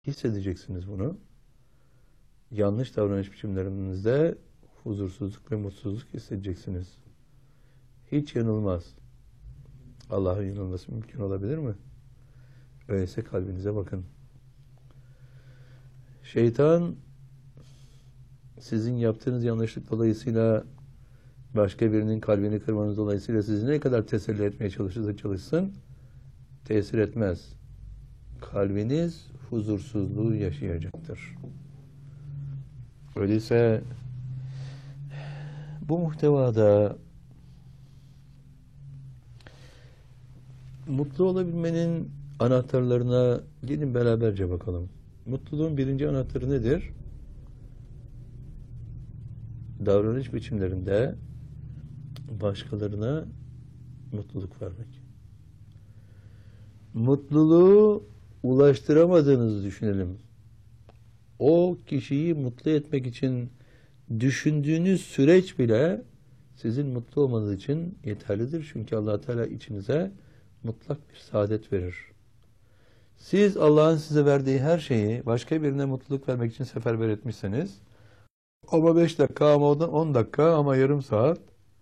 Hissedeceksiniz bunu. Yanlış davranış biçimlerinizde huzursuzluk ve mutsuzluk hissedeceksiniz. Hiç yanılmaz. Allah'ın yanılması mümkün olabilir mi? Öyleyse kalbinize bakın. Şeytan sizin yaptığınız yanlışlık dolayısıyla başka birinin kalbini kırmanız dolayısıyla sizi ne kadar teselli etmeye çalışırsa çalışsın tesir etmez. Kalbiniz huzursuzluğu yaşayacaktır. Öyleyse bu muhtevada mutlu olabilmenin anahtarlarına gelin beraberce bakalım. Mutluluğun birinci anahtarı nedir? Davranış biçimlerinde başkalarına mutluluk vermek. Mutluluğu ulaştıramadığınızı düşünelim. O kişiyi mutlu etmek için düşündüğünüz süreç bile sizin mutlu olmanız için yeterlidir. Çünkü Allah Teala içinize mutlak bir saadet verir. Siz Allah'ın size verdiği her şeyi başka birine mutluluk vermek için seferber etmişseniz, ama 5 dakika, ama 10 dakika, ama yarım saat,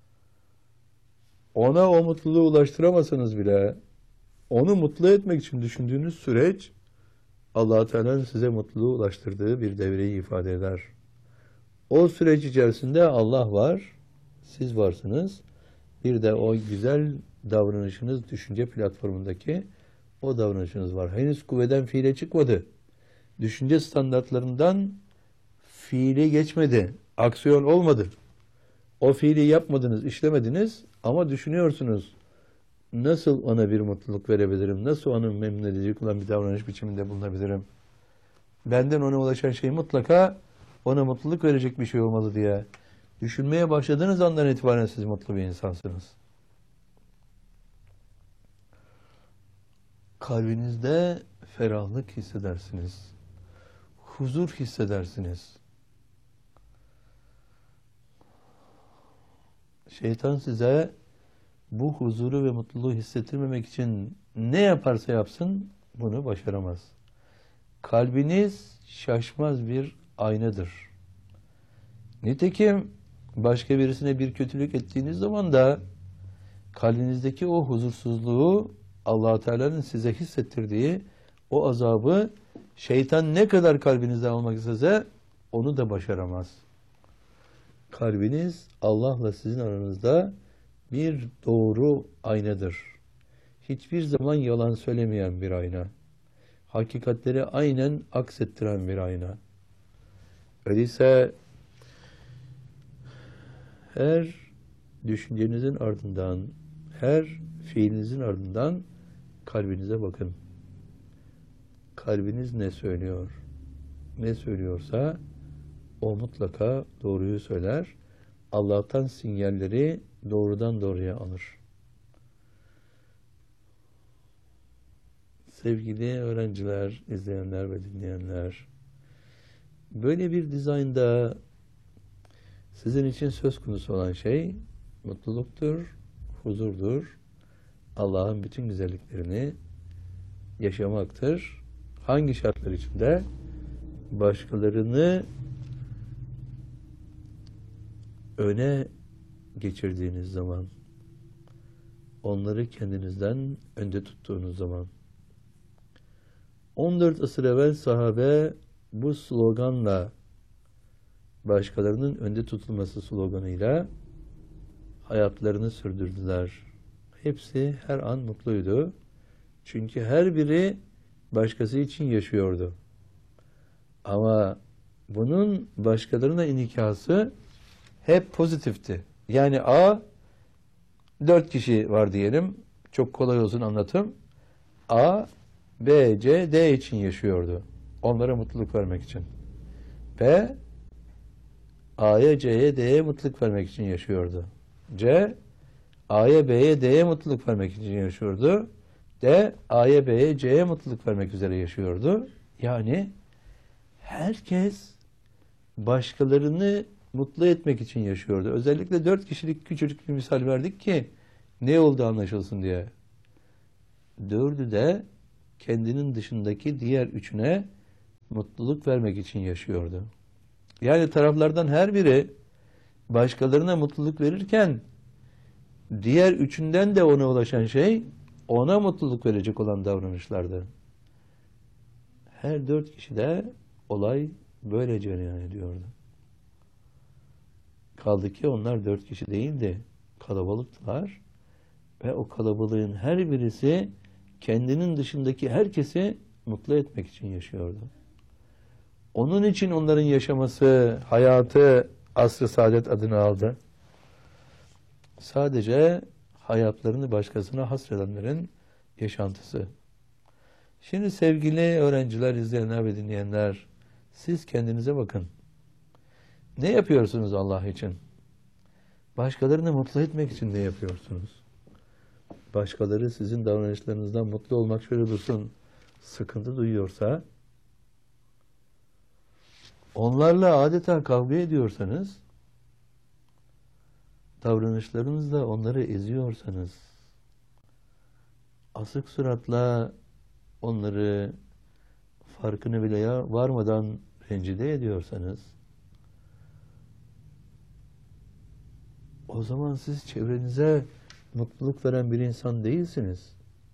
ona o mutluluğu ulaştıramasanız bile onu mutlu etmek için düşündüğünüz süreç Allah Teala'nın size mutluluğu ulaştırdığı bir devreyi ifade eder. O süreç içerisinde Allah var, siz varsınız. Bir de o güzel davranışınız, düşünce platformundaki o davranışınız var. Henüz kuvveden fiile çıkmadı. Düşünce standartlarından fiile geçmedi. Aksiyon olmadı. O fiili yapmadınız, işlemediniz ama düşünüyorsunuz. Nasıl ona bir mutluluk verebilirim? Nasıl onu memnun edecek olan bir davranış biçiminde bulunabilirim? Benden ona ulaşan şey mutlaka ona mutluluk verecek bir şey olmalı diye düşünmeye başladığınız andan itibaren siz mutlu bir insansınız. Kalbinizde ferahlık hissedersiniz. Huzur hissedersiniz. Şeytan size bu huzuru ve mutluluğu hissettirmemek için ne yaparsa yapsın bunu başaramaz. Kalbiniz şaşmaz bir aynadır. Nitekim başka birisine bir kötülük ettiğiniz zaman da kalbinizdeki o huzursuzluğu Allah Teala'nın size hissettirdiği o azabı şeytan ne kadar kalbinizden almak istese onu da başaramaz. Kalbiniz Allah'la sizin aranızda bir doğru aynadır. Hiçbir zaman yalan söylemeyen bir ayna. Hakikatleri aynen aksettiren bir ayna. Öyleyse her düşüncenizin ardından, her fiilinizin ardından kalbinize bakın. Kalbiniz ne söylüyor? Ne söylüyorsa o mutlaka doğruyu söyler. Allah'tan sinyalleri doğrudan doğruya alır. Sevgili öğrenciler, izleyenler ve dinleyenler, böyle bir dizaynda sizin için söz konusu olan şey mutluluktur, huzurdur. Allah'ın bütün güzelliklerini yaşamaktır. Hangi şartlar içinde? Başkalarını öne geçirdiğiniz zaman, onları kendinizden önde tuttuğunuz zaman. 14 asır evvel sahabe bu sloganla, başkalarının önde tutulması sloganıyla hayatlarını sürdürdüler. Hepsi her an mutluydu. Çünkü her biri başkası için yaşıyordu. Ama bunun başkalarına inikası hep pozitifti. Yani 4 kişi var diyelim. Çok kolay olsun anlatım. A, B, C, D için yaşıyordu. Onlara mutluluk vermek için. B, A'ya, C'ye, D'ye mutluluk vermek için yaşıyordu. C, A'ya, B'ye, D'ye mutluluk vermek için yaşıyordu. D, A'ya, B'ye, C'ye mutluluk vermek üzere yaşıyordu. Yani herkes başkalarını mutlu etmek için yaşıyordu. Özellikle 4 kişilik küçücük bir misal verdik ki ne oldu anlaşılsın diye. 4'ü de kendinin dışındaki diğer 3'üne mutluluk vermek için yaşıyordu. Yani taraflardan her biri başkalarına mutluluk verirken diğer üçünden de ona ulaşan şey ona mutluluk verecek olan davranışlardı. Her dört kişide olay böyle cereyan ediyordu. Kaldı ki onlar dört kişi değildi. Kalabalıktılar ve o kalabalığın her birisi kendinin dışındaki herkesi mutlu etmek için yaşıyordu. Onun için onların yaşaması, hayatı asr-ı saadet adını aldı. Sadece hayatlarını başkasına hasredenlerin yaşantısı. Şimdi sevgili öğrenciler, izleyenler ve dinleyenler, siz kendinize bakın. Ne yapıyorsunuz Allah için? Başkalarını mutlu etmek için ne yapıyorsunuz? Başkaları sizin davranışlarınızdan mutlu olmak şöyle dursun, sıkıntı duyuyorsa, onlarla adeta kavga ediyorsanız, davranışlarınızla onları eziyorsanız, asık suratla onları farkına bile varmadan rencide ediyorsanız, o zaman siz çevrenize mutluluk veren bir insan değilsiniz.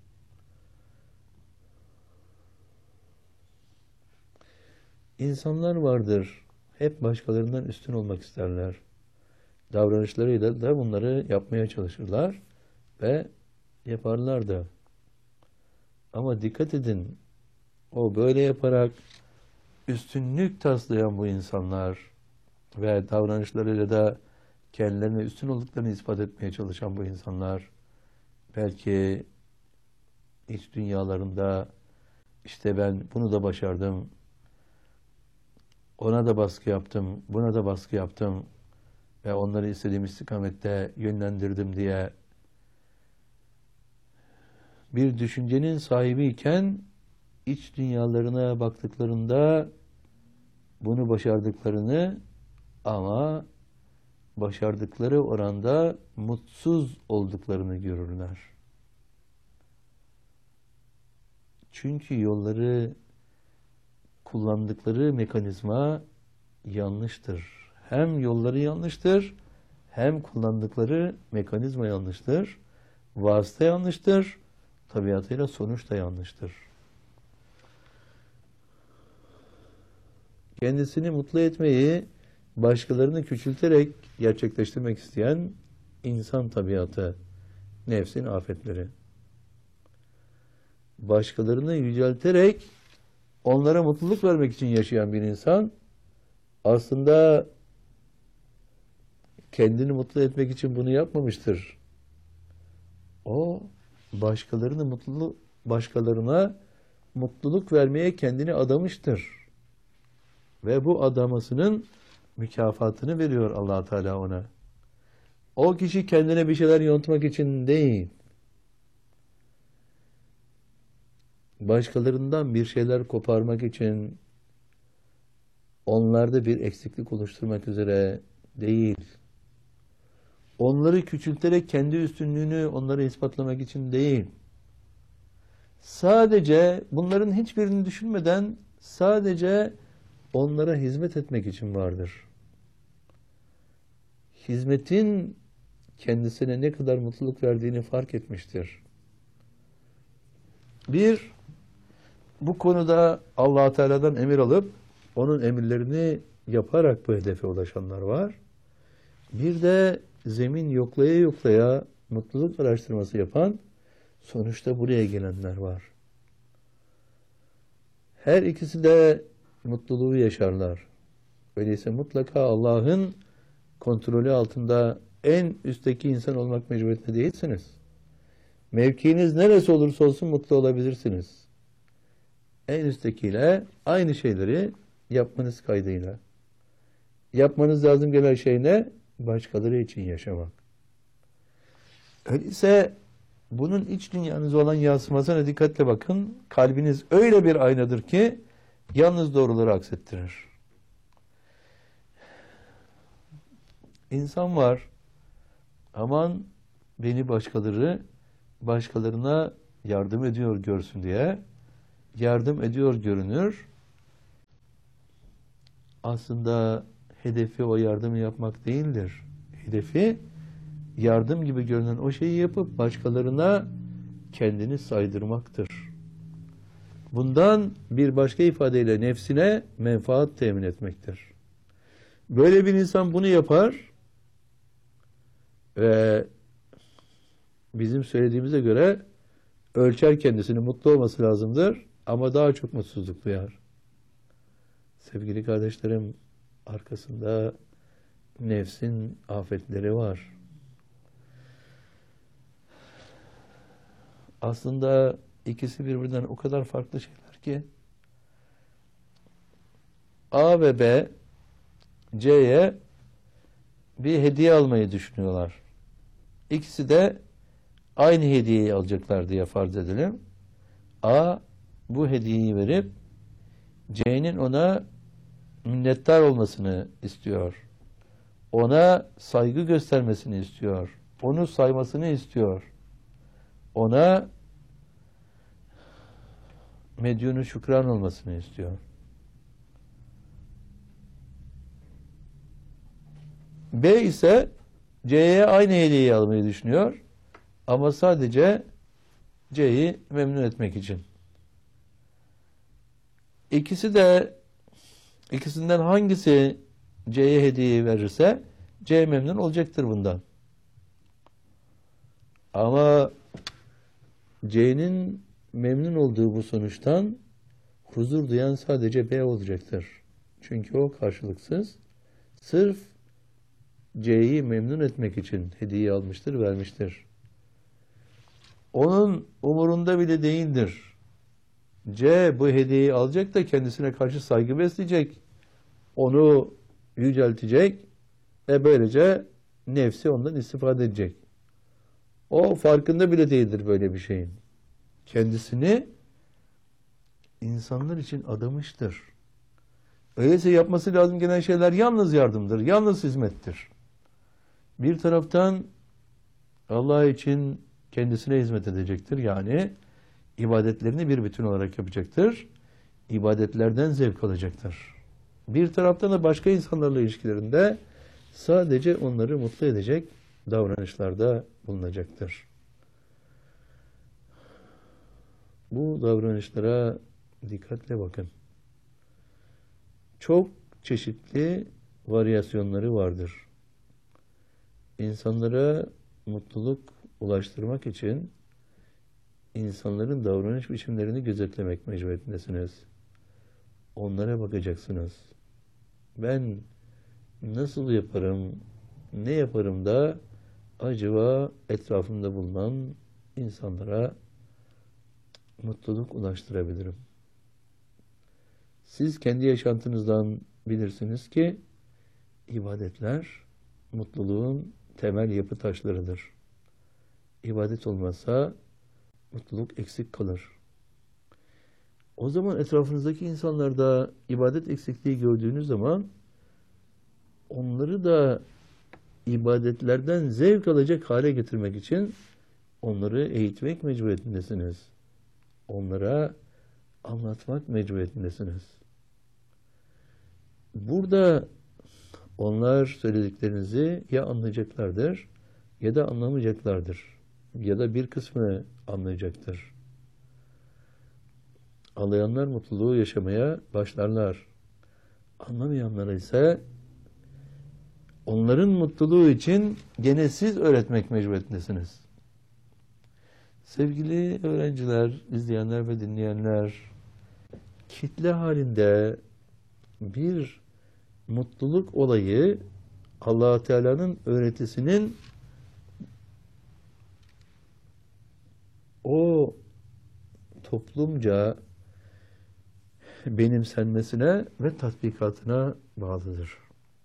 İnsanlar vardır, hep başkalarından üstün olmak isterler. Davranışlarıyla da bunları yapmaya çalışırlar ve yaparlar da. Ama dikkat edin, o böyle yaparak üstünlük taslayan bu insanlar ve davranışlarıyla da kendilerine üstün olduklarını ispat etmeye çalışan bu insanlar belki iç dünyalarında işte ben bunu da başardım, ona da baskı yaptım, buna da baskı yaptım ve onları istediğim istikamette yönlendirdim diye bir düşüncenin sahibiyken iç dünyalarına baktıklarında bunu başardıklarını ama başardıkları oranda mutsuz olduklarını görürler. Çünkü yolları kullandıkları mekanizma yanlıştır. Hem yolları yanlıştır, hem kullandıkları mekanizma yanlıştır. Vasıta yanlıştır, tabiatıyla sonuç da yanlıştır. Kendisini mutlu etmeyi başkalarını küçülterek gerçekleştirmek isteyen insan tabiatı, nefsin afetleri. Başkalarını yücelterek onlara mutluluk vermek için yaşayan bir insan aslında kendini mutlu etmek için bunu yapmamıştır. O başkalarına mutluluk vermeye kendini adamıştır. Ve bu adamasının mükafatını veriyor Allah Teala ona. O kişi kendine bir şeyler yontmak için değil, başkalarından bir şeyler koparmak için, onlarda bir eksiklik oluşturmak üzere değil, onları küçülterek kendi üstünlüğünü onlara ispatlamak için değil, sadece bunların hiçbirini düşünmeden sadece onlara hizmet etmek için vardır. Hizmetin kendisine ne kadar mutluluk verdiğini fark etmiştir. Bu konuda Allah Teala'dan emir alıp onun emirlerini yaparak bu hedefe ulaşanlar var. Bir de zemin yoklaya yoklaya mutluluk araştırması yapan, sonuçta buraya gelenler var. Her ikisi de mutluluğu yaşarlar. Öyleyse mutlaka Allah'ın kontrolü altında en üstteki insan olmak mecburiyetinde değilsiniz. Mevkiiniz neresi olursa olsun mutlu olabilirsiniz. En üsttekiyle aynı şeyleri yapmanız kaydıyla. Yapmanız lazım gelen şey ne? Başkaları için yaşamak. Öyleyse bunun iç dünyanıza olan yansımasına dikkatle bakın. Kalbiniz öyle bir aynadır ki yalnız doğruları aksettirir. İnsan var, aman beni başkalarına yardım ediyor görsün diye yardım ediyor görünür. aslında hedefi o yardımı yapmak değildir. Hedefi yardım gibi görünen o şeyi yapıp başkalarına kendini saydırmaktır. Bundan bir başka ifadeyle nefsine menfaat temin etmektir. Böyle bir insan bunu yapar ve bizim söylediğimize göre ölçer kendisini, mutlu olması lazımdır ama daha çok mutsuzluk duyar. Sevgili kardeşlerim, arkasında nefsin afetleri var. Aslında ikisi birbirinden o kadar farklı şeyler ki A ve B C'ye bir hediye almayı düşünüyorlar. İkisi de aynı hediyeyi alacaklar diye farz edelim. A bu hediyeyi verip C'nin ona minnettar olmasını istiyor. Ona saygı göstermesini istiyor. Onu saymasını istiyor. Ona medyunu şükran olmasını istiyor. B ise C'ye aynı hediyeyi almayı düşünüyor. Ama sadece C'yi memnun etmek için. İkisinden hangisi C'ye hediyeyi verirse C memnun olacaktır bundan. Ama C'nin memnun olduğu bu sonuçtan huzur duyan sadece B olacaktır. Çünkü o karşılıksız sırf C'yi memnun etmek için hediye almıştır, vermiştir. Onun umurunda bile değildir. C bu hediyeyi alacak da kendisine karşı saygı besleyecek. Onu yüceltecek ve böylece nefsi ondan istifade edecek. O farkında bile değildir böyle bir şeyin. Kendisini insanlar için adamıştır. Öyleyse yapması lazım gelen şeyler yalnız yardımdır, yalnız hizmettir. Bir taraftan Allah için kendisine hizmet edecektir. Yani ibadetlerini bir bütün olarak yapacaktır. İbadetlerden zevk alacaktır. Bir taraftan da başka insanlarla ilişkilerinde sadece onları mutlu edecek davranışlarda bulunacaktır. Bu davranışlara dikkatle bakın. Çok çeşitli varyasyonları vardır. İnsanlara mutluluk ulaştırmak için insanların davranış biçimlerini gözetlemek mecburiyetindesiniz. Onlara bakacaksınız. Ben nasıl yaparım, ne yaparım da acaba etrafımda bulunan insanlara mutluluk ulaştırabilirim? Siz kendi yaşantınızdan bilirsiniz ki ibadetler mutluluğun temel yapı taşlarıdır. İbadet olmazsa mutluluk eksik kalır. O zaman etrafınızdaki insanlarda ibadet eksikliği gördüğünüz zaman onları da ibadetlerden zevk alacak hale getirmek için onları eğitmek mecburiyetindesiniz. Onlara anlatmak mecburiyetindesiniz. Burada onlar söylediklerinizi ya anlayacaklardır ya da anlamayacaklardır. Ya da bir kısmını anlayacaktır. Anlayanlar mutluluğu yaşamaya başlarlar. Anlamayanlara ise onların mutluluğu için gene siz öğretmek mecburiyetindesiniz. Sevgili öğrenciler, izleyenler ve dinleyenler, kitle halinde bir mutluluk olayı Allah Teala'nın öğretisinin o toplumca benimsenmesine ve tatbikatına bağlıdır.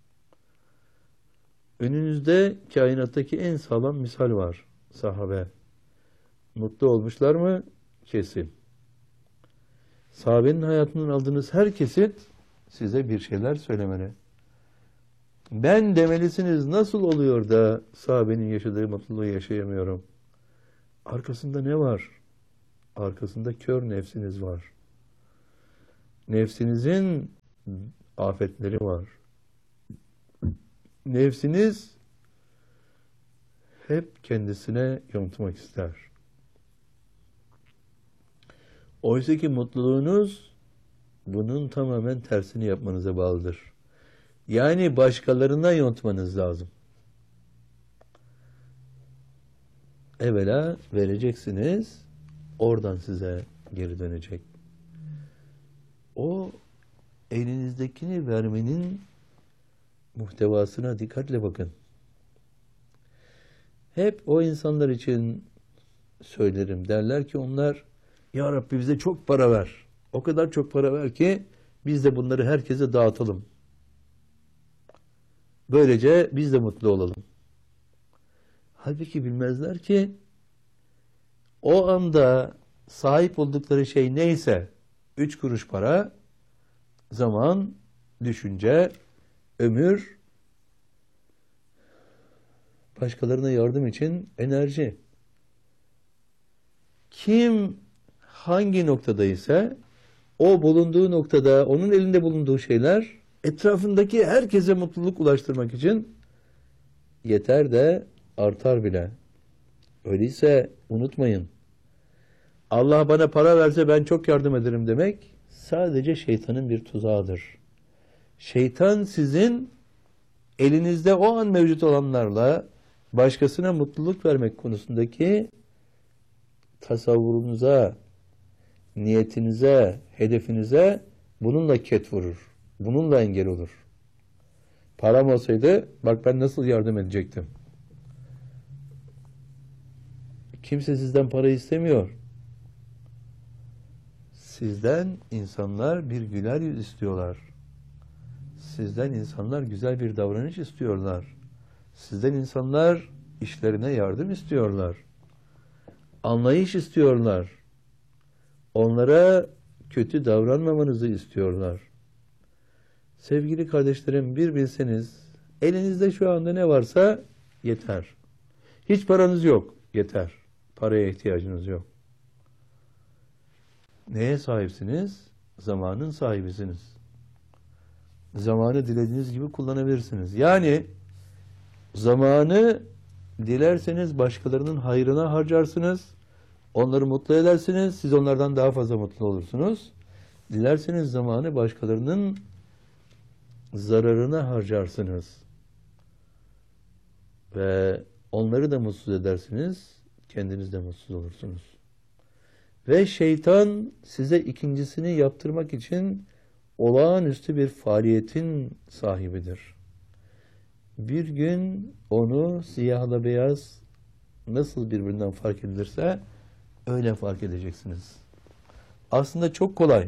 Önünüzde kainattaki en sağlam misal var, sahabe. Mutlu olmuşlar mı? Kesin. Sahabenin hayatından aldığınız her kesit size bir şeyler söylemeli. Ben demelisiniz, nasıl oluyor da sahabenin yaşadığı mutluluğu yaşayamıyorum? Arkasında ne var? Arkasında kör nefsiniz var. Nefsinizin afetleri var. Nefsiniz hep kendisine yontmak ister. Oysa ki mutluluğunuz bunun tamamen tersini yapmanıza bağlıdır. Yani başkalarına yontmanız lazım. Evvela vereceksiniz, oradan size geri dönecek. O elinizdekini vermenin muhtevasına dikkatle bakın. Hep o insanlar için söylerim. Derler ki onlar, Ya Rabbi bize çok para ver. O kadar çok para ver ki biz de bunları herkese dağıtalım. Böylece biz de mutlu olalım. Halbuki bilmezler ki o anda sahip oldukları şey neyse 3 kuruş para, zaman, düşünce, ömür, başkalarına yardım için enerji. Kim hangi noktadaysa o bulunduğu noktada onun elinde bulunduğu şeyler etrafındaki herkese mutluluk ulaştırmak için yeter de artar bile. Öyleyse unutmayın. Allah bana para verse ben çok yardım ederim demek sadece şeytanın bir tuzağıdır. Şeytan sizin elinizde o an mevcut olanlarla başkasına mutluluk vermek konusundaki tasavvurunuza, niyetinize, hedefinize bununla ket vurur. Bununla engel olur. Param olsaydı bak ben nasıl yardım edecektim. Kimse sizden para istemiyor. Sizden insanlar bir güler yüz istiyorlar. Sizden insanlar güzel bir davranış istiyorlar. Sizden insanlar işlerine yardım istiyorlar. Anlayış istiyorlar. Onlara kötü davranmamanızı istiyorlar. Sevgili kardeşlerim, bir bilseniz, elinizde şu anda ne varsa yeter. Hiç paranız yok, yeter. Paraya ihtiyacınız yok. Neye sahipsiniz? Zamanın sahibisiniz. Zamanı dilediğiniz gibi kullanabilirsiniz. Yani zamanı dilerseniz başkalarının hayrına harcarsınız. Onları mutlu edersiniz. Siz onlardan daha fazla mutlu olursunuz. Dilerseniz zamanı başkalarının zararına harcarsınız. Ve onları da mutsuz edersiniz. Kendiniz de mutsuz olursunuz. Ve şeytan size ikincisini yaptırmak için olağanüstü bir faaliyetin sahibidir. Bir gün onu siyahla beyaz nasıl birbirinden fark edilirse öyle fark edeceksiniz. Aslında çok kolay.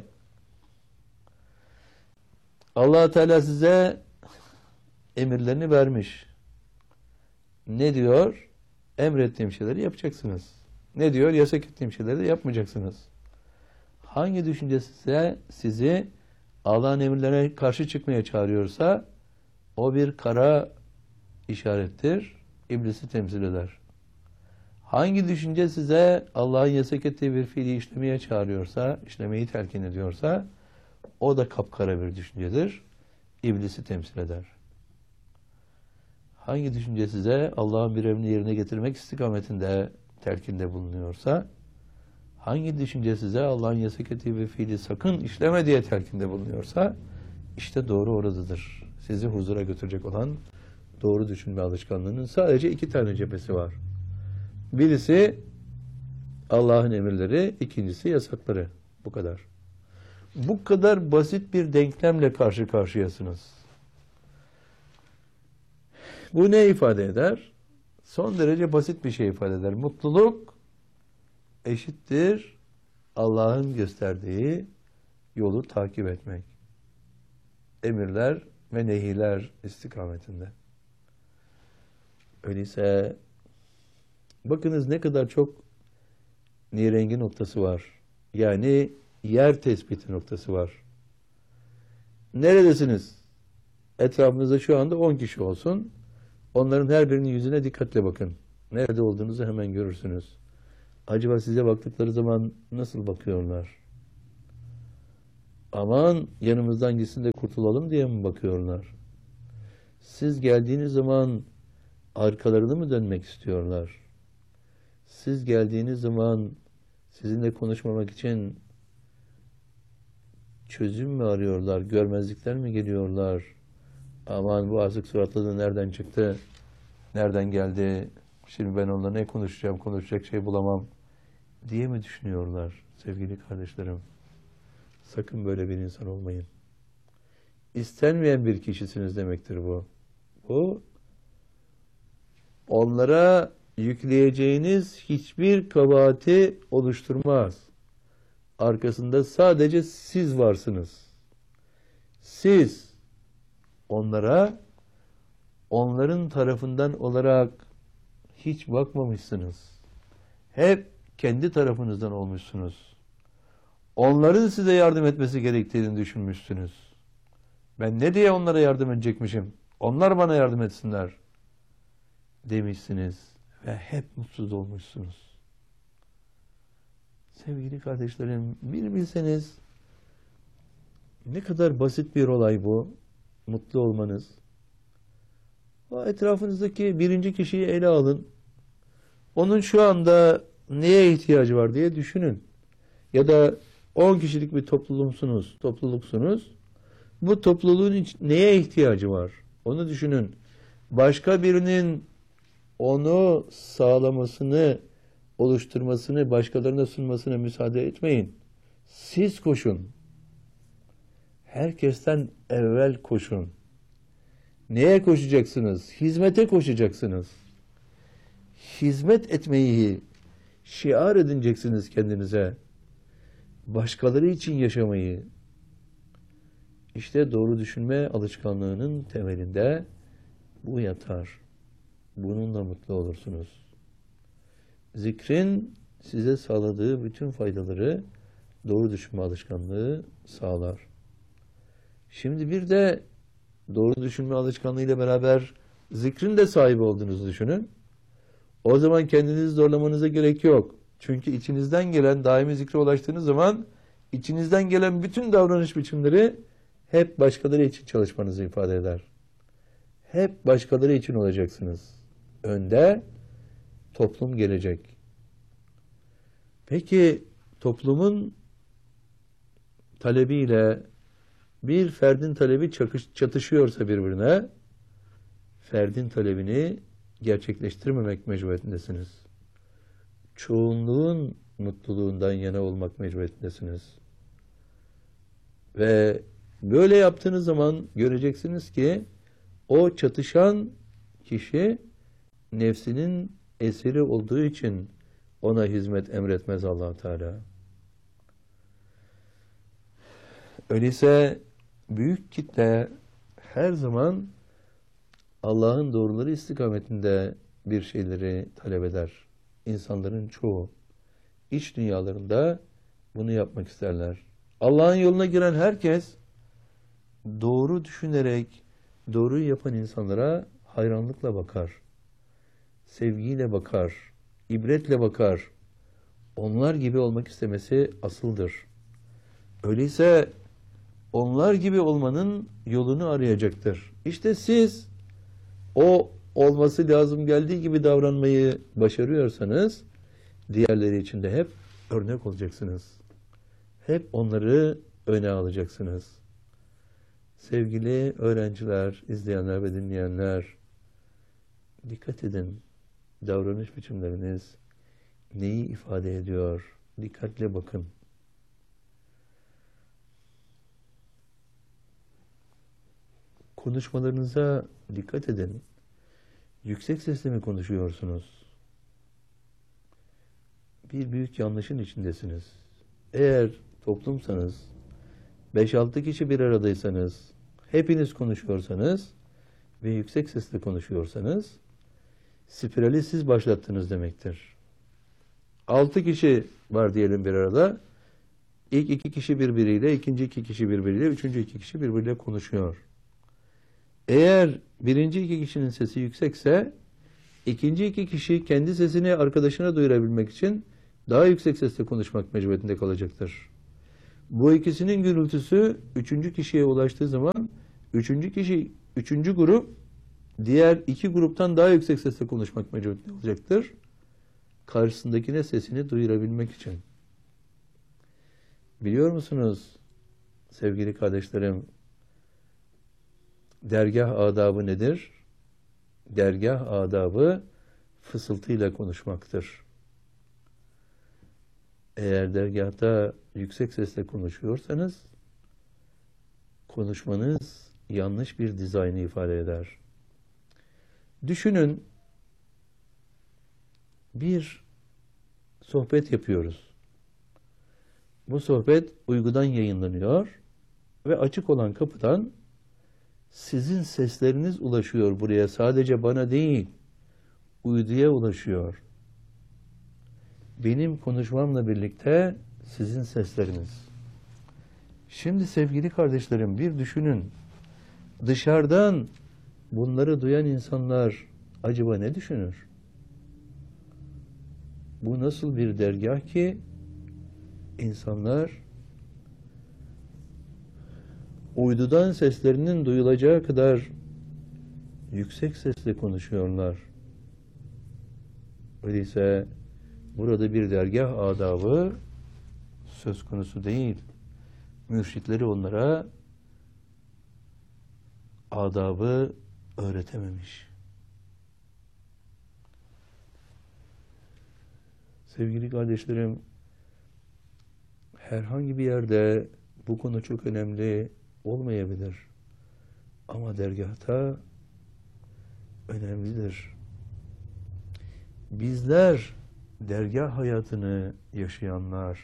Allah Teala size emirlerini vermiş. Ne diyor? Emrettiğim şeyleri yapacaksınız. Ne diyor? Yasak ettiğim şeyleri de yapmayacaksınız. Hangi düşünce sizi Allah'ın emirlerine karşı çıkmaya çağırıyorsa o bir kara işarettir. İblisi temsil eder. Hangi düşünce size Allah'ın yasak ettiği bir fiili işlemeye çağırıyorsa, işlemeyi telkin ediyorsa o da kapkara bir düşüncedir. İblisi temsil eder. Hangi düşünce size Allah'ın bir emrini yerine getirmek istikametinde telkinde bulunuyorsa, hangi düşünce size Allah'ın yasak ettiği bir fiili sakın işleme diye telkinde bulunuyorsa, işte doğru oradadır. Sizi huzura götürecek olan doğru düşünme alışkanlığının sadece 2 tane cephesi var. Birisi Allah'ın emirleri, ikincisi yasakları. Bu kadar. Bu kadar basit bir denklemle karşı karşıyasınız. Bu ne ifade eder? Son derece basit bir şey ifade eder. Mutluluk eşittir Allah'ın gösterdiği yolu takip etmek. Emirler ve nehiler istikametinde. Öyleyse bakınız ne kadar çok nirengi noktası var. Yani yer tespiti noktası var. Neredesiniz? Etrafınızda şu anda 10 kişi olsun. Onların her birinin yüzüne dikkatle bakın. Nerede olduğunuzu hemen görürsünüz. Acaba size baktıkları zaman nasıl bakıyorlar? Aman yanımızdan gitsin de kurtulalım diye mi bakıyorlar? Siz geldiğiniz zaman arkalarını mı dönmek istiyorlar? Siz geldiğiniz zaman sizinle konuşmamak için çözüm mü arıyorlar? Görmezlikler mi geliyorlar? Aman bu asık suratlı da nereden çıktı? Nereden geldi? Şimdi ben onunla ne konuşacağım? Konuşacak şey bulamam diye mi düşünüyorlar sevgili kardeşlerim? Sakın böyle bir insan olmayın. İstenmeyen bir kişisiniz demektir bu. Bu onlara yükleyeceğiniz hiçbir kabahati oluşturmaz. Arkasında sadece siz varsınız. Siz onlara onların tarafından olarak hiç bakmamışsınız. Hep kendi tarafınızdan olmuşsunuz. Onların size yardım etmesi gerektiğini düşünmüşsünüz. Ben ne diye onlara yardım edecekmişim? Onlar bana yardım etsinler demişsiniz ve hep mutsuz olmuşsunuz. Sevgili kardeşlerim, bir bilseniz ne kadar basit bir olay bu, mutlu olmanız. Etrafınızdaki birinci kişiyi ele alın. Onun şu anda neye ihtiyacı var diye düşünün. Ya da 10 kişilik bir topluluksunuz. Bu topluluğun neye ihtiyacı var? Onu düşünün. Başka birinin onu sağlamasını, oluşturmasını, başkalarına sunmasına müsaade etmeyin. Siz koşun. Herkesten evvel koşun. Neye koşacaksınız? Hizmete koşacaksınız. Hizmet etmeyi şiar edineceksiniz kendinize. Başkaları için yaşamayı. İşte doğru düşünme alışkanlığının temelinde bu yatar. Bununla mutlu olursunuz. Zikrin size sağladığı bütün faydaları doğru düşünme alışkanlığı sağlar. Şimdi bir de doğru düşünme alışkanlığıyla beraber zikrin de sahibi olduğunuzu düşünün. O zaman kendinizi zorlamanıza gerek yok. Çünkü içinizden gelen, daimi zikre ulaştığınız zaman içinizden gelen bütün davranış biçimleri hep başkaları için çalışmanızı ifade eder. Hep başkaları için olacaksınız. Önde toplum gelecek. Peki toplumun talebiyle bir ferdin talebi çatışıyorsa birbirine, ferdin talebini gerçekleştirmemek mecburiyetindesiniz. Çoğunluğun mutluluğundan yana olmak mecburiyetindesiniz. Ve böyle yaptığınız zaman göreceksiniz ki o çatışan kişi nefsinin esiri olduğu için ona hizmet emretmez Allah Teala. Öyleyse büyük kitle her zaman Allah'ın doğruları istikametinde bir şeyleri talep eder. İnsanların çoğu iç dünyalarında bunu yapmak isterler. Allah'ın yoluna giren herkes doğru düşünerek doğruyu yapan insanlara hayranlıkla bakar. Sevgiyle bakar. İbretle bakar. Onlar gibi olmak istemesi asıldır. Öyleyse onlar gibi olmanın yolunu arayacaktır. İşte siz o olması lazım geldiği gibi davranmayı başarıyorsanız diğerleri için de hep örnek olacaksınız. Hep onları öne alacaksınız. Sevgili öğrenciler, izleyenler ve dinleyenler, dikkat edin. Davranış biçimleriniz neyi ifade ediyor? Dikkatle bakın. Konuşmalarınıza dikkat edin. Yüksek sesle mi konuşuyorsunuz? Bir büyük yanlışın içindesiniz. Eğer toplumsanız, 5-6 kişi bir aradaysanız, hepiniz konuşuyorsanız ve yüksek sesle konuşuyorsanız, spirali siz başlattınız demektir. 6 kişi var diyelim bir arada. İlk 2 kişi birbiriyle, ikinci 2 kişi birbiriyle, üçüncü 2 kişi birbiriyle konuşuyor. Eğer birinci 2 kişinin sesi yüksekse, ikinci 2 kişi kendi sesini arkadaşına duyurabilmek için daha yüksek sesle konuşmak mecburiyetinde kalacaktır. Bu ikisinin gürültüsü üçüncü kişiye ulaştığı zaman üçüncü grup diğer iki gruptan daha yüksek sesle konuşmak mecburiyetinde olacaktır. Karşısındakine sesini duyurabilmek için. Biliyor musunuz sevgili kardeşlerim, dergah adabı nedir? Dergah adabı fısıltıyla konuşmaktır. Eğer dergahta yüksek sesle konuşuyorsanız, konuşmanız yanlış bir dizaynı ifade eder. Düşünün, bir sohbet yapıyoruz. Bu sohbet uygudan yayınlanıyor ve açık olan kapıdan sizin sesleriniz ulaşıyor buraya. Sadece bana değil, uyduya ulaşıyor. Benim konuşmamla birlikte sizin sesleriniz. Şimdi sevgili kardeşlerim, bir düşünün. Dışarıdan bunları duyan insanlar acaba ne düşünür? Bu nasıl bir dergah ki insanlar uydudan seslerinin duyulacağı kadar yüksek sesle konuşuyorlar. Öyleyse burada bir dergah adabı söz konusu değil. Mürşitleri onlara adabı öğretememiş. Sevgili kardeşlerim, herhangi bir yerde bu konu çok önemli olmayabilir. Ama dergahta önemlidir. Bizler dergah hayatını yaşayanlar,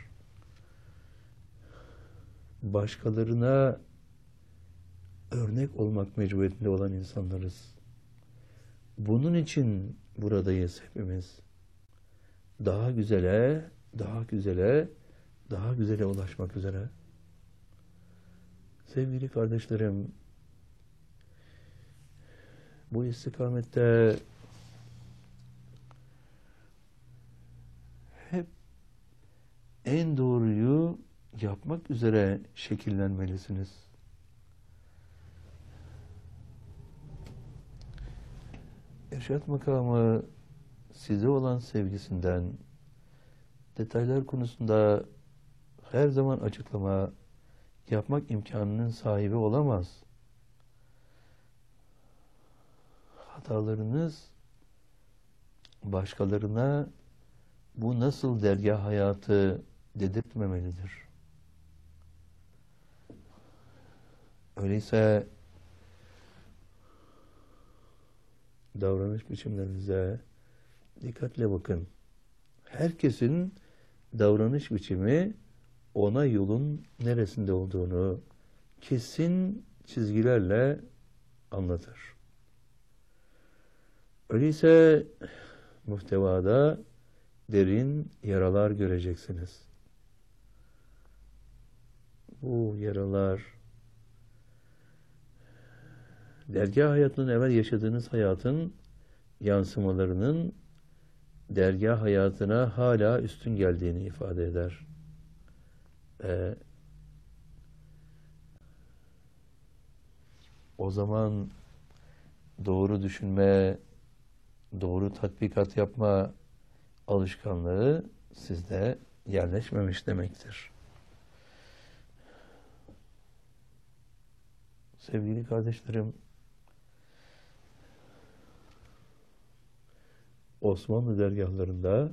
başkalarına örnek olmak mecburiyetinde olan insanlarız. Bunun için buradayız hepimiz. Daha güzele, daha güzele, daha güzele ulaşmak üzere. Sevgili kardeşlerim, bu istikamette hep en doğruyu yapmak üzere şekillenmelisiniz. İrşad makamı size olan sevgisinden, detaylar konusunda her zaman açıklama yapmak imkanının sahibi olamaz. Hatalarınız başkalarına bu nasıl dergah hayatı dedirtmemelidir. Öyleyse davranış biçimlerinize dikkatle bakın. Herkesin davranış biçimi ona yolun neresinde olduğunu kesin çizgilerle anlatır. Öyleyse muhtevada derin yaralar göreceksiniz. Bu yaralar dergah hayatının evvel yaşadığınız hayatın yansımalarının dergah hayatına hala üstün geldiğini ifade eder. O zaman doğru düşünme, doğru tatbikat yapma alışkanlığı sizde yerleşmemiş demektir. Sevgili kardeşlerim, Osmanlı dergahlarında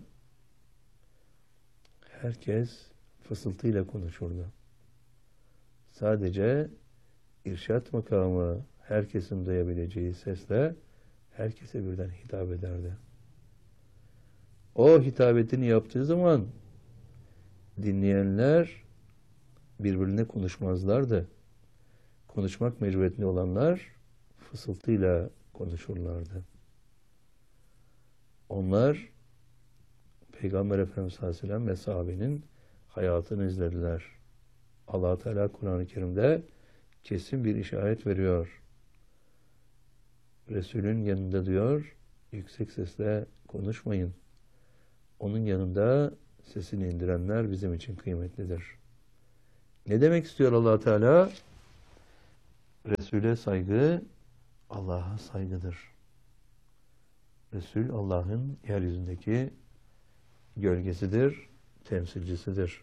herkes fısıltıyla konuşurdu. Sadece irşad makamı herkesin duyabileceği sesle herkese birden hitap ederdi. O hitabetini yaptığı zaman dinleyenler birbirine konuşmazlardı. Konuşmak mecburiyetinde olanlar fısıltıyla konuşurlardı. Onlar Peygamber Efendimiz sallallahu aleyhi ve sellem ve sahabenin hayatını izlediler. Allah Teala Kur'an-ı Kerim'de kesin bir işaret veriyor. Resulün yanında diyor, yüksek sesle konuşmayın. Onun yanında sesini indirenler bizim için kıymetlidir. Ne demek istiyor Allah Teala? Resul'e saygı Allah'a saygıdır. Resul Allah'ın yeryüzündeki gölgesidir, temsilcisidir.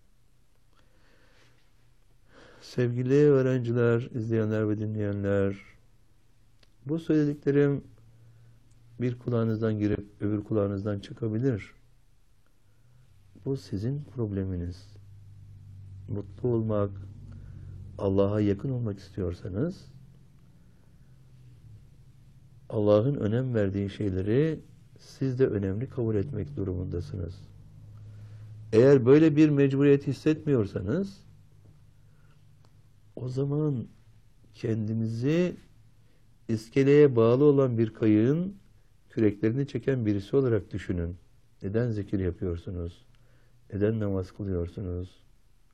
Sevgili öğrenciler, izleyenler ve dinleyenler, bu söylediklerim bir kulağınızdan girip öbür kulağınızdan çıkabilir. Bu sizin probleminiz. Mutlu olmak, Allah'a yakın olmak istiyorsanız, Allah'ın önem verdiği şeyleri siz de önemli kabul etmek durumundasınız. Eğer böyle bir mecburiyet hissetmiyorsanız, o zaman kendinizi iskeleye bağlı olan bir kayığın küreklerini çeken birisi olarak düşünün. Neden zikir yapıyorsunuz? Neden namaz kılıyorsunuz?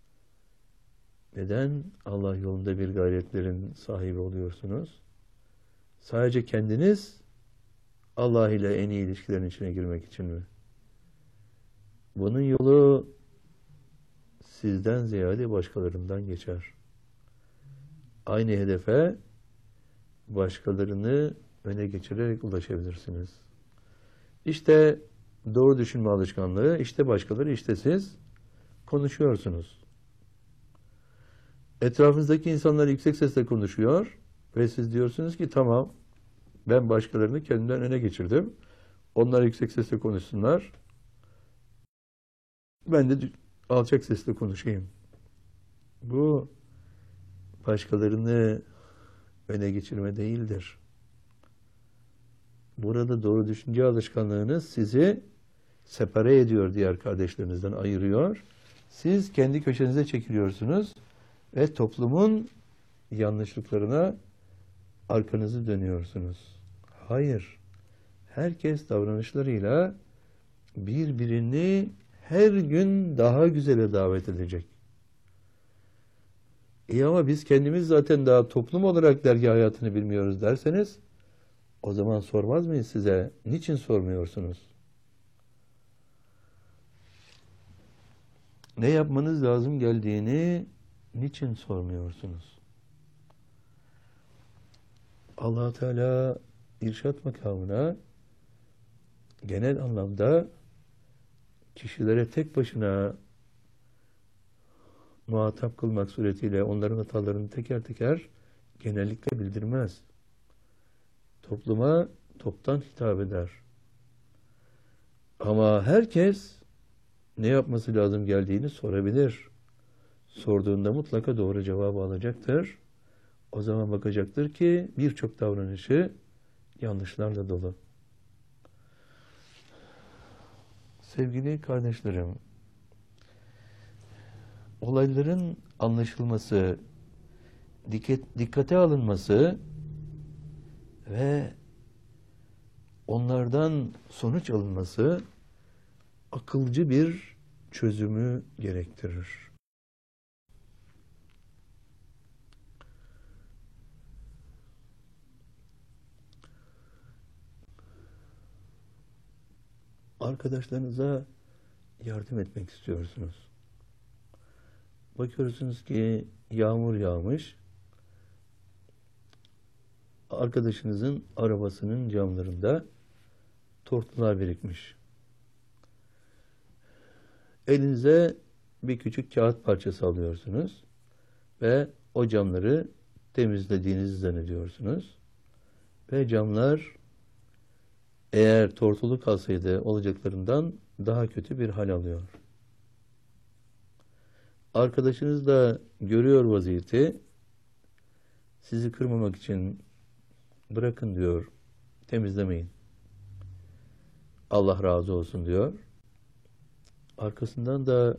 Neden Allah yolunda bir gayretlerin sahibi oluyorsunuz? Sadece kendiniz Allah ile en iyi ilişkilerin içine girmek için mi? Bunun yolu sizden ziyade başkalarından geçer. Aynı hedefe başkalarını öne geçirerek ulaşabilirsiniz. İşte doğru düşünme alışkanlığı, işte başkaları, işte siz konuşuyorsunuz. Etrafınızdaki insanlar yüksek sesle konuşuyor ve siz diyorsunuz ki tamam, ben başkalarını kendimden öne geçirdim. Onlar yüksek sesle konuşsunlar. Ben de alçak sesle konuşayım. Bu başkalarını öne geçirme değildir. Burada doğru düşünce alışkanlığınız sizi separe ediyor, diğer kardeşlerinizden ayırıyor. Siz kendi köşenize çekiliyorsunuz ve toplumun yanlışlıklarına arkanızı dönüyorsunuz. Hayır. Herkes davranışlarıyla birbirini her gün daha güzele davet edecek. Ama biz kendimiz zaten daha toplum olarak dergi hayatını bilmiyoruz derseniz, o zaman sormaz mıyız size? Niçin sormuyorsunuz? Ne yapmanız lazım geldiğini niçin sormuyorsunuz? Allah Teala irşat makamına genel anlamda kişilere tek başına muhatap kılmak suretiyle onların hatalarını teker teker genellikle bildirmez. Topluma toptan hitap eder. Ama herkes ne yapması lazım geldiğini sorabilir. Sorduğunda mutlaka doğru cevabı alacaktır. O zaman bakacaktır ki birçok davranışı yanlışlarla dolu. Sevgili kardeşlerim, olayların anlaşılması, dikkate alınması ve onlardan sonuç alınması akılcı bir çözümü gerektirir. Arkadaşlarınıza yardım etmek istiyorsunuz. Bakıyorsunuz ki yağmur yağmış. Arkadaşınızın arabasının camlarında tortular birikmiş. Elinize bir küçük kağıt parçası alıyorsunuz ve o camları temizlediğinizi zannediyorsunuz. Ve camlar eğer tortulu kalsaydı olacaklarından daha kötü bir hal alıyor. Arkadaşınız da görüyor vaziyeti, sizi kırmamak için bırakın diyor, temizlemeyin. Allah razı olsun diyor. Arkasından da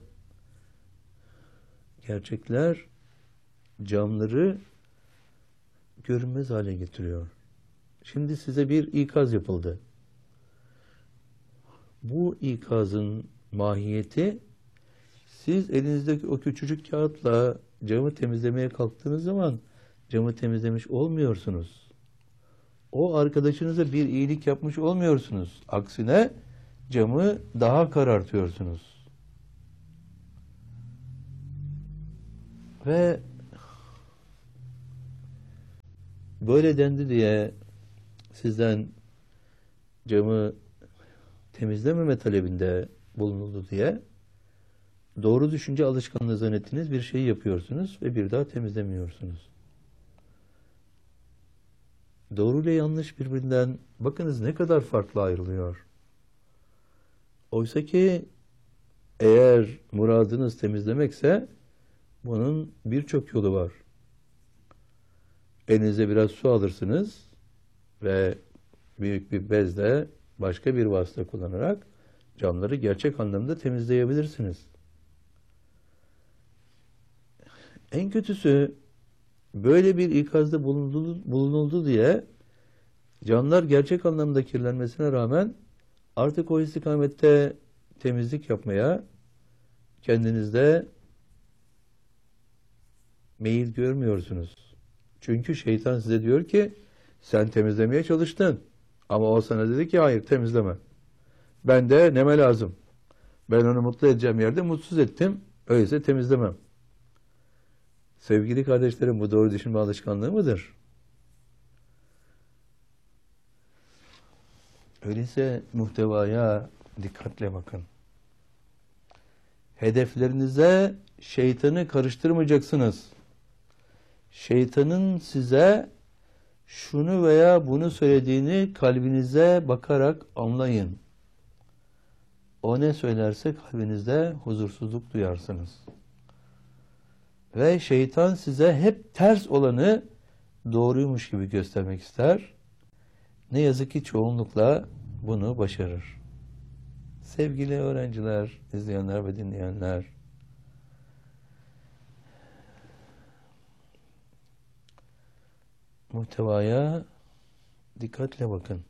gerçekler camları görünmez hale getiriyor. Şimdi size bir ikaz yapıldı. Bu ikazın mahiyeti, siz elinizdeki o küçücük kağıtla camı temizlemeye kalktığınız zaman camı temizlemiş olmuyorsunuz. O arkadaşınıza bir iyilik yapmış olmuyorsunuz. Aksine camı daha karartıyorsunuz. Ve böyle dendi diye sizden camı temizlememe talebinde bulunuldu diye doğru düşünce alışkanlığı zannettiğiniz bir şeyi yapıyorsunuz ve bir daha temizlemiyorsunuz. Doğru ile yanlış birbirinden bakınız ne kadar farklı ayrılıyor. Oysa ki eğer muradınız temizlemekse bunun birçok yolu var. Elinize biraz su alırsınız ve büyük bir bezle başka bir vasıta kullanarak camları gerçek anlamda temizleyebilirsiniz. En kötüsü böyle bir ikazda bulunuldu diye camlar gerçek anlamda kirlenmesine rağmen artık o istikamette temizlik yapmaya kendinizde meyil görmüyorsunuz. Çünkü şeytan size diyor ki sen temizlemeye çalıştın. Ama o sana dedi ki hayır temizleme. Ben de neme lazım. Ben onu mutlu edeceğim yerde mutsuz ettim. Öyleyse temizlemem. Sevgili kardeşlerim bu doğru düşünme alışkanlığı mıdır? Öyleyse muhtevaya dikkatle bakın. Hedeflerinize şeytanı karıştırmayacaksınız. Şeytanın size şunu veya bunu söylediğini kalbinize bakarak anlayın. O ne söylerse kalbinizde huzursuzluk duyarsınız. Ve şeytan size hep ters olanı doğruymuş gibi göstermek ister. Ne yazık ki çoğunlukla bunu başarır. Sevgili öğrenciler, izleyenler ve dinleyenler, muhtevaya dikkatle bakın.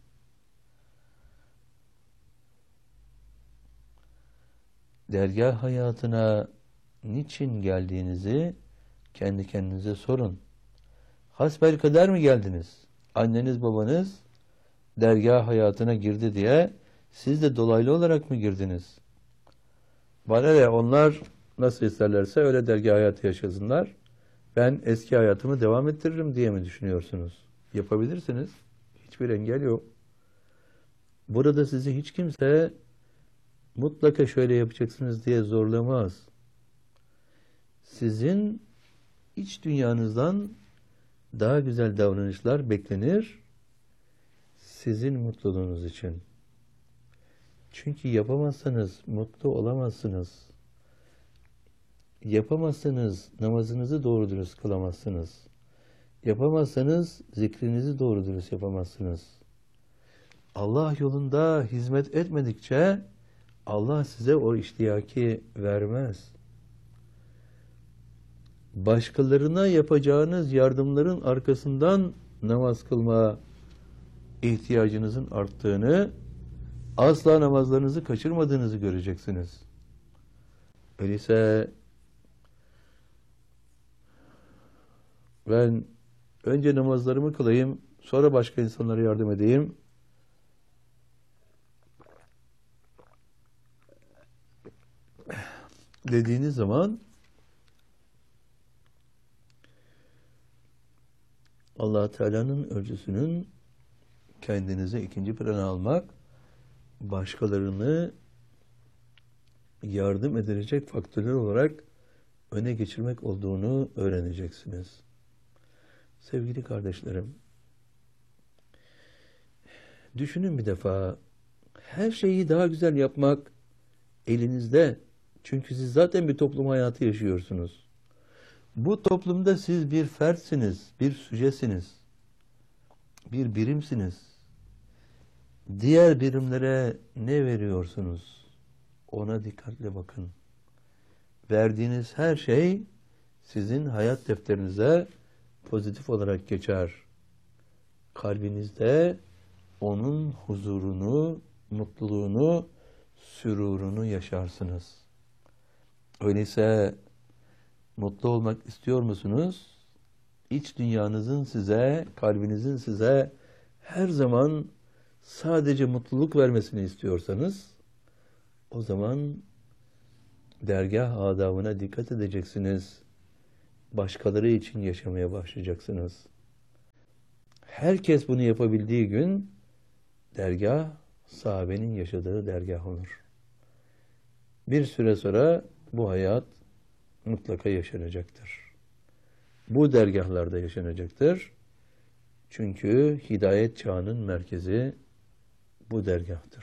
Dergah hayatına niçin geldiğinizi kendi kendinize sorun. Hasbelkader mi geldiniz? Anneniz babanız dergah hayatına girdi diye siz de dolaylı olarak mı girdiniz? Bana ne, onlar nasıl isterlerse öyle dergah hayatı yaşasınlar. Ben eski hayatımı devam ettiririm diye mi düşünüyorsunuz? Yapabilirsiniz. Hiçbir engel yok. Burada sizi hiç kimse mutlaka şöyle yapacaksınız diye zorlamaz. Sizin iç dünyanızdan daha güzel davranışlar beklenir sizin mutluluğunuz için. Çünkü yapamazsanız mutlu olamazsınız. Yapamazsanız namazınızı doğru dürüst kılamazsınız. Yapamazsanız zikrinizi doğru dürüst yapamazsınız. Allah yolunda hizmet etmedikçe Allah size o iştiyaki vermez. Başkalarına yapacağınız yardımların arkasından namaz kılma ihtiyacınızın arttığını, asla namazlarınızı kaçırmadığınızı göreceksiniz. Öyleyse ben önce namazlarımı kılayım, sonra başka insanlara yardım edeyim. Dediğiniz zaman Allah Teala'nın ölçüsünün kendinize ikinci plana almak, başkalarını yardım edilecek faktörler olarak öne geçirmek olduğunu öğreneceksiniz. Sevgili kardeşlerim, düşünün bir defa, her şeyi daha güzel yapmak elinizde. Çünkü siz zaten bir toplum hayatı yaşıyorsunuz. Bu toplumda siz bir fertsiniz, bir süjesiniz, bir birimsiniz. Diğer birimlere ne veriyorsunuz? Ona dikkatle bakın. Verdiğiniz her şey sizin hayat defterinize pozitif olarak geçer. Kalbinizde onun huzurunu, mutluluğunu, sürurunu yaşarsınız. Öyleyse mutlu olmak istiyor musunuz? İç dünyanızın size, kalbinizin size her zaman sadece mutluluk vermesini istiyorsanız, o zaman dergah adabına dikkat edeceksiniz. başkaları için yaşamaya başlayacaksınız. Herkes bunu yapabildiği gün dergah sahabenin yaşadığı dergah olur. Bir süre sonra bu hayat mutlaka yaşanacaktır. Bu dergahlarda yaşanacaktır. Çünkü hidayet çağının merkezi bu dergahtır.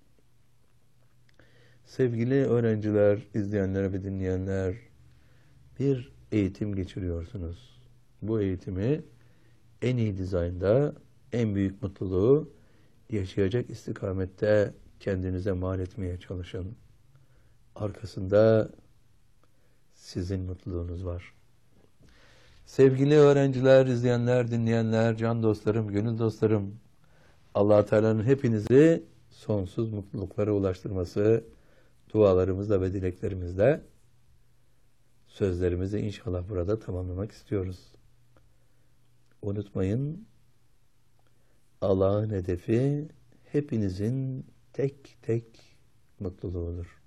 Sevgili öğrenciler, izleyenler ve dinleyenler, bir eğitim geçiriyorsunuz. Bu eğitimi en iyi dizaynda, en büyük mutluluğu yaşayacak istikamette kendinize mal etmeye çalışın. Arkasında sizin mutluluğunuz var. Sevgili öğrenciler, izleyenler, dinleyenler, can dostlarım, gönül dostlarım, Allah-u Teala'nın hepinizi sonsuz mutluluklara ulaştırması dualarımızla ve dileklerimizle sözlerimizi inşallah burada tamamlamak istiyoruz. Unutmayın, Allah'ın hedefi hepinizin tek tek mutluluğudur.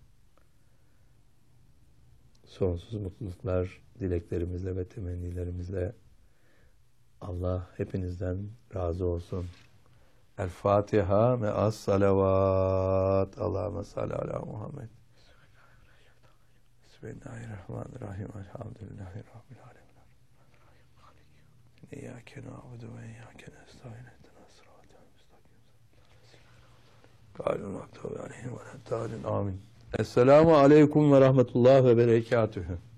Sonsuz mutluluklar dileklerimizle ve temennilerimizle Allah hepinizden razı olsun. El Fatiha ve as salavat. Allahümme salli ala Muhammed. Bismillahirrahmanirrahim. Elhamdülillahi Rabbil alemin. İyyâke na'budu ve iyyâke nestaîn. İhdinas sıratal müstakîm. Gâyril mağdûbi aleyhim ve leddâlin. Amin. Esselamu aleyküm ve rahmetullah ve berekatühü.